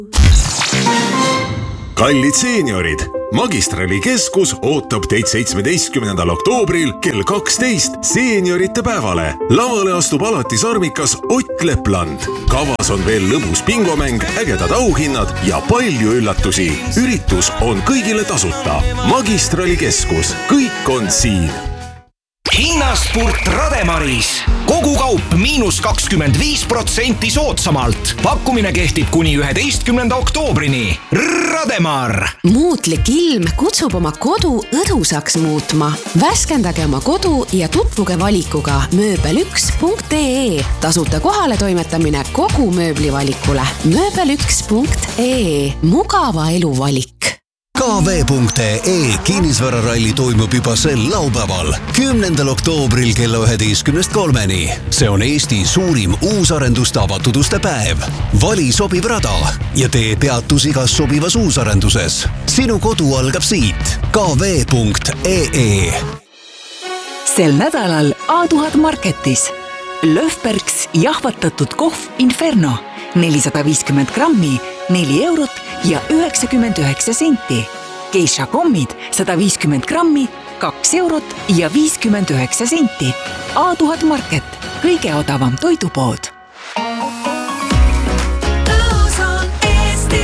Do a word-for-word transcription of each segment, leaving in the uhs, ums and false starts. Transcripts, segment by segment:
Kallid seeniorid, Magistrali keskus ootab teid seitsmeteistkümnendal oktoobril kell kaksteist seeniorite päevale. Lavale astub alati sarmikas Ott Lepland. Kavas on veel lõbus bingomäng, ägedad auhinnad ja palju üllatusi. Üritus on kõigile tasuta. Magistrali keskus, kõik on siin. Hinnaspurt Rademaris. Kogu kaup miinus kakskümmend viis protsenti soodsamalt. Pakkumine kehtib kuni üheteistkümnenda oktoobrini. Rademar. Muutlik ilm kutsub oma kodu õdusaks muutma. Värskendage oma kodu ja tutvuge valikuga mööbel üks punkt ee. Tasuta kohale toimetamine kogu mööblivalikule. mööbel üks punkt ee. Mugava elu valik. K V punkt ee kinnisvararalli toimub juba sel laupäeval, kümnendal oktoobril kella üheteistkümnest kolmeni. See on Eesti suurim uusarenduste avatud uste päev. Vali sobiv rada ja tee peatus igas sobivas uusarenduses. Sinu kodu algab siit. K V punkt ee. Sel nädalal A tuhat Marketis. Löfbergs jahvatatud kohv Inferno. nelisada viiskümmend grammi, neli eurot ja üheksakümmend üheksa senti. Geisha kommid sada viiskümmend grammi, kaks eurot ja viiskümmend üheksa senti. A tuhat Market, kõige odavam toidupood. Tõus on Eesti.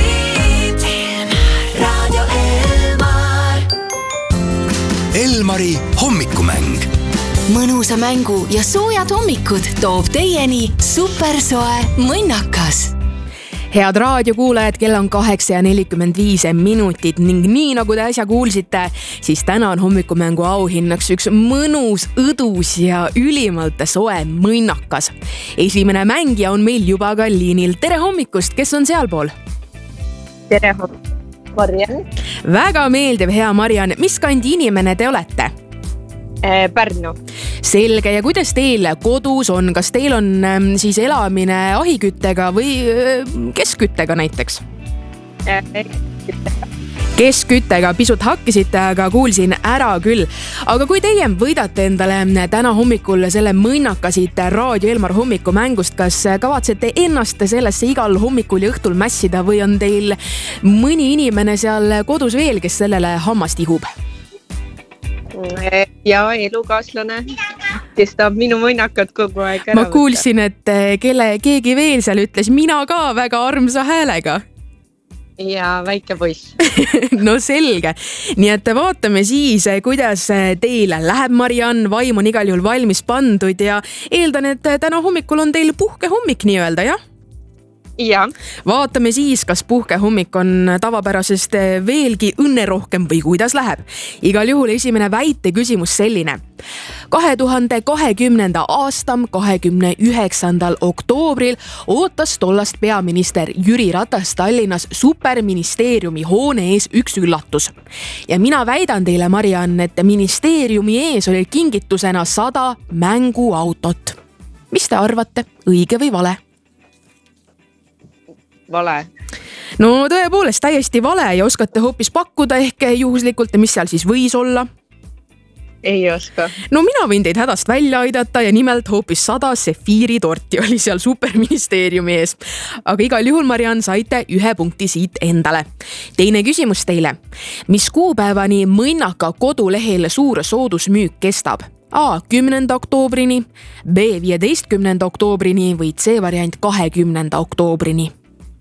Radio Elmar. Elmari hommikumäng. Mõnusa mängu ja soojad hommikud toob teieni supersoe mõnnakas. Head raadiokuulajad, kell on kaheksa ja nelikümmend viis minutit ning nii nagu te äsja kuulsite, siis täna on hommikumängu auhinnaks üks mõnus, õdus ja ülimalt soe mõnnakas. Esimene mängija on meil juba ka liinil. Tere hommikust, kes on sealpool? Tere hommikust, Mariann. Väga meeldiv, hea Mariann. Mis kandi inimene te olete? Pärnu. Selge, ja kuidas teil kodus on? Kas teil on siis elamine ahiküttega või keskküttega näiteks? Keskküttega, pisut hakkisite, aga kuulsin ära küll. Aga kui teie võidate endale täna hommikul selle mõnnaka siit Raadio Elmar hommikumängust, kas kavatsete ennast sellesse igal hommikul ja õhtul mässida või on teil mõni inimene seal kodus veel, kes sellele hammast ihub? Ja elukaaslane, kes tahab minu mõnnakat kogu aeg ära Ma kuulsin, et kelle, keegi veel seal ütles mina ka väga armsa häälega. Ja väike poiss. No selge. Nii et vaatame siis, kuidas teile läheb, Mariann. Vaim on igal juhul valmis pandud ja eeldan, et täna hommikul on teil puhke hommik nii öelda, jah? Ja. Vaatame siis, kas puhke hommik on tavapärasest veelgi õnnerohkem või kuidas läheb. Igal juhul esimene väite küsimus selline. kahe tuhande kahekümnenda aasta kahekümne üheksandal oktoobril ootas tollast peaminister Jüri Ratas Tallinnas superministeeriumi hoone ees üks üllatus. Ja mina väidan teile, Mariann, et ministeeriumi ees oli kingitusena sada mänguautot. Mis te arvate, õige või vale? Vale. No tõepoolest täiesti vale ja oskate hoopis pakkuda ehk juhuslikult, mis seal siis võis olla? Ei oska. No mina võin teid hädast välja aidata ja nimelt hoopis sada sefiiritorti oli seal superministeeriumi ees. Aga igal juhul, Mariann, saite ühe punkti siit endale. Teine küsimus teile. Mis kuupäevani mõnnaka kodulehel suur soodusmüük kestab? A. kümnenda oktoobrini, B. viieteistkümnenda oktoobrini või C. variant kahekümnenda oktoobrini?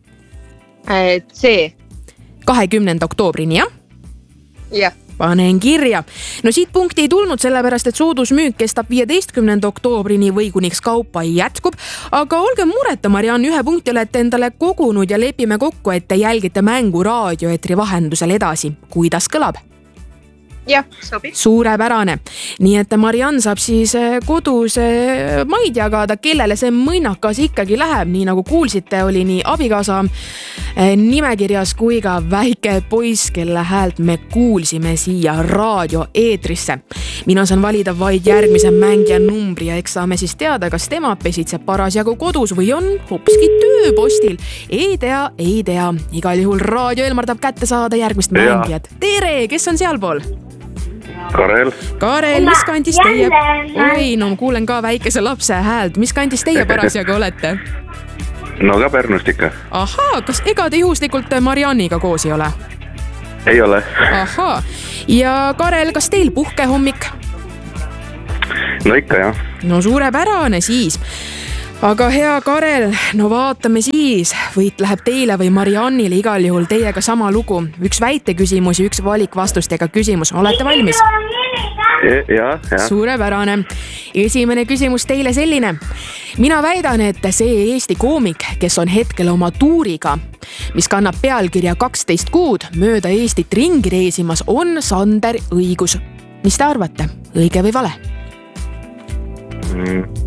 C. kahekümnenda oktoobrini, jah? Jah. Panen kirja. No siit punkti ei tulnud sellepärast, et soodusmüük kestab viieteistkümnenda oktoobrini või kuniks kaupa jätkub. Aga olge mureta, Mariann, ühe punkti olete endale kogunud ja lepime kokku, et te jälgite mängu raadioetri vahendusel edasi. Kuidas kõlab? Jah, sobib. Suurepärane. Nii et Mariann saab siis kodus maid jagada, kellele see mõnnakas ikkagi läheb. Nii nagu kuulsite, oli nii abikaasa nimekirjas kui ka väike poiss, kelle häält me kuulsime siia raadio eetrisse. Mina saan valida vaid järgmise mängija numbri ja eks saame siis teada, kas tema pesitseb parasjagu kodus või on hoopiski tööpostil. Ei tea, ei tea. Igal juhul Raadio Elmar tahab kätte saada järgmist mängijat. Tere, kes on sealpool? Karel. Karel, mis kandis teie? Oi, no kuulen ka väikese lapse häält. Mis kandis teie parasjagu olete? no ka Pärnust ikka. Ahaa, kas ega te juhuslikult Marianniga koos ei ole? Ei ole. Ahaa, ja Karel, kas teil puhkehommik? No ikka jah. No suurepärane siis. Aga hea Karel, no vaatame siis, võit läheb teile või Mariannile, igal juhul teiega sama lugu. Üks väiteküsimus ja üks valikvastustega küsimus. Olete valmis? Ja, ja. Suurepärane. Esimene küsimus teile selline. Mina väidan, et see Eesti koomik, kes on hetkel oma tuuriga, mis kannab pealkirja kaksteist kuud mööda Eestit ringi reisimas, on Sander Õigus. Mis te arvate? Õige või vale? Mm.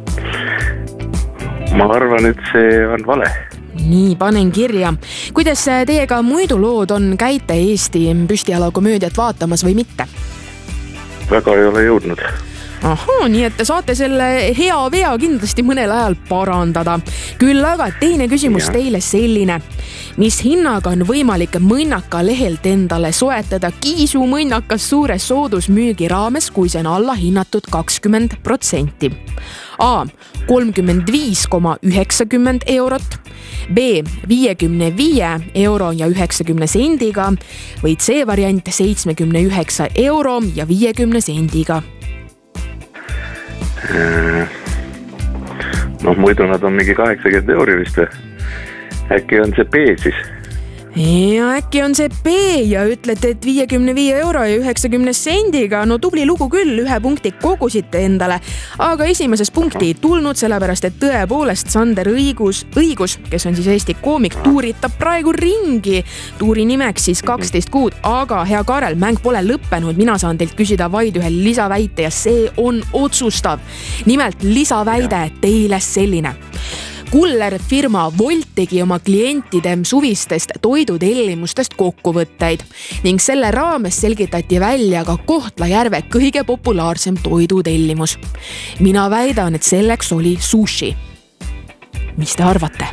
Ma arvan, et see on vale. Nii, panen kirja. Kuidas teiega muidu lood on, käite Eesti püstijalakomöödiat vaatamas või mitte? Väga ei ole jõudnud. Ahaa, nii et te saate selle hea vea kindlasti mõnel ajal parandada. Küll aga teine küsimus ja. Teile selline. Mis hinnaga on võimalik mõnnaka lehelt endale soetada Kiisu mõnnakas suures soodusmüügi raames, kui see on alla hinnatud kakskümmend protsenti? A. kolmkümmend viis koma üheksakümmend eurot, B. viiekümne viie euro ja üheksakümne sendiga või C variant seitsmekümne üheksa euro ja viiekümne sendiga. No muidu nad on mingi kaheksakümmend euri vist või? Äkki on see B siis? Ja äkki on see B ja ütlete, et viiekümne viie euro ja üheksakümne sendiga. No tubli lugu küll, ühe punkti kogusite endale, aga esimeses punkti ei tulnud, sellepärast et tõepoolest Sander Õigus, Õigus, kes on siis Eesti koomik, tuuritab praegu ringi. Tuuri nimeks siis kaksteist kuud, aga hea Karel, mäng pole lõppenud. Mina saan teilt küsida vaid ühe lisaväite ja see on otsustav. Nimelt lisaväide teile selline. Kuller firma Volt tegi oma klientide suvistest toidutellimustest kokkuvõtteid ning selle raames selgitati välja ka Kohtla-Järve kõige populaarsem toidutellimus. Mina väidan, et selleks oli sushi. Mis te arvate?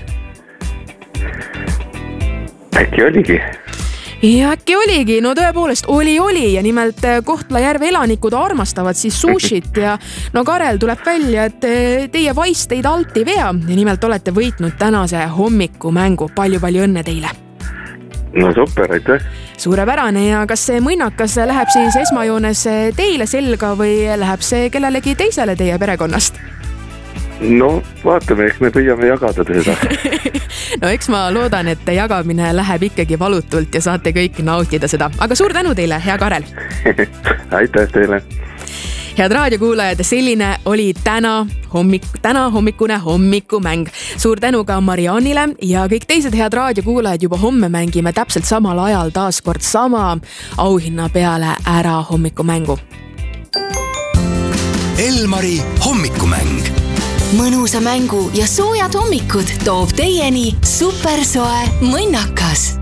Äkki oligi? Ja äkki oligi, no tõepoolest oli, oli ja nimelt Kohtla-Järve elanikud armastavad siis sushit ja no Karel tuleb välja, et teie vaist teid alt ei vea ja nimelt olete võitnud tänase hommikumängu. Palju-palju õnne teile. No super, aitäh. Suurepärane ja kas see mõnnakas läheb siis esmajoones teile selga või läheb see kellelegi teisele teie perekonnast? No vaatame, eks me püüame jagada teda. No eks ma loodan, et jagamine läheb ikkagi valutult ja saate kõik nautida seda. Aga suur tänu teile, hea Karel. Aitäh teile. Head raadiokuulajad, selline oli täna, hommik, täna hommikune hommikumäng. Suur tänu ka Mariannile ja kõik teised head raadiokuulajad juba homme mängime täpselt samal ajal taas kord sama auhinna peale ära hommikumängu. Elmari hommikumäng. Mõnusa mängu ja soojad hommikud toob teieni supersoe mõnnakas.